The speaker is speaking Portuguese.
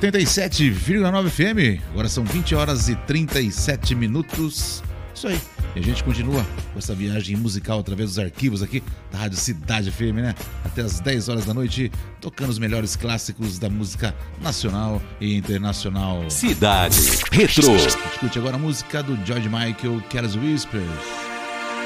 87,9 FM. Agora são 20 horas e 37 minutos. Isso aí. E a gente continua com essa viagem musical através dos arquivos aqui da Rádio Cidade FM, né? Até as 10 horas da noite, tocando os melhores clássicos da música nacional e internacional. Cidade Retro. Escute agora a música do George Michael, Careless Whisper.